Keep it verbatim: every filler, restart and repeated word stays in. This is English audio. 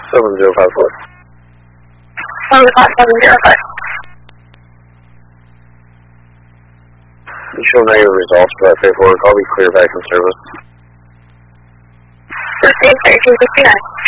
seven zero five four. One o'clock, seven zero five. You show negative results for that paperwork. I'll be clear back in service. First name thirteen sixty-nine.